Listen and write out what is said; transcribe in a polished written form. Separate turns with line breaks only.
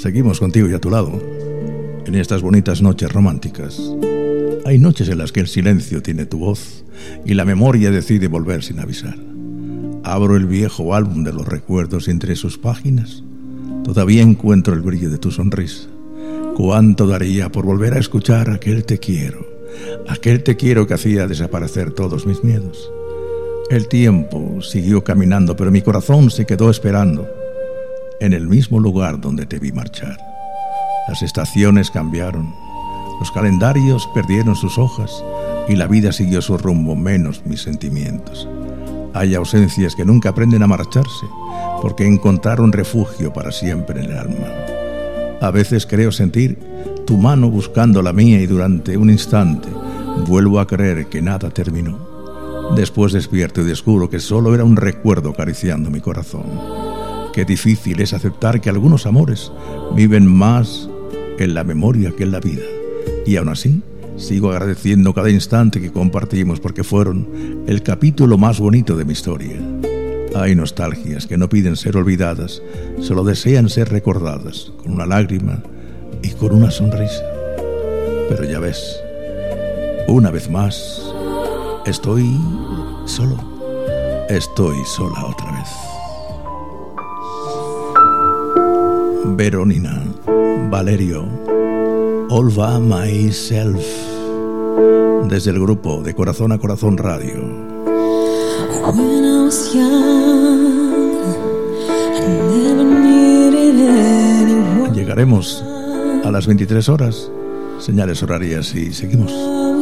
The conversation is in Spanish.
Seguimos contigo y a tu lado, en estas bonitas noches románticas. Hay noches en las que el silencio tiene tu voz y la memoria decide volver sin avisar. Abro el viejo álbum de los recuerdos y entre sus páginas todavía encuentro el brillo de tu sonrisa. Cuánto daría por volver a escuchar aquel te quiero que hacía desaparecer todos mis miedos. El tiempo siguió caminando, pero mi corazón se quedó esperando en el mismo lugar donde te vi marchar. Las estaciones cambiaron, los calendarios perdieron sus hojas y la vida siguió su rumbo, menos mis sentimientos. Hay ausencias que nunca aprenden a marcharse porque encontraron refugio para siempre en el alma. A veces creo sentir tu mano buscando la mía y durante un instante vuelvo a creer que nada terminó. Después despierto y descubro que solo era un recuerdo acariciando mi corazón. Qué difícil es aceptar que algunos amores viven más en la memoria que en la vida. Y aún así, sigo agradeciendo cada instante que compartimos porque fueron el capítulo más bonito de mi historia. Hay nostalgias que no piden ser olvidadas, solo desean ser recordadas, con una lágrima y con una sonrisa. Pero ya ves, una vez más, estoy solo. Estoy sola otra vez. Veronina, Valerio, All by Myself, desde el grupo de Corazón a Corazón Radio. Llegaremos a las 23 horas, señales horarias, y seguimos.